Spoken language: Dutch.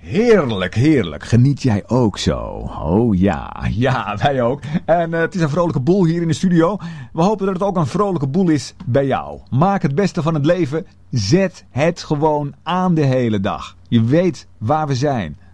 Heerlijk, heerlijk. Geniet jij ook zo? Oh ja, wij ook. En het is een vrolijke boel hier in de studio. We hopen dat het ook een vrolijke boel is bij jou. Maak het beste van het leven. Zet het gewoon aan de hele dag. Je weet waar we zijn.